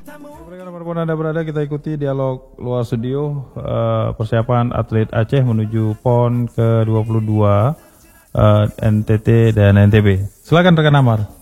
Dimanapun Anda berada, kita ikuti dialog luar studio persiapan atlet Aceh menuju PON ke-22 NTT dan NTB. Silakan rekan Amar.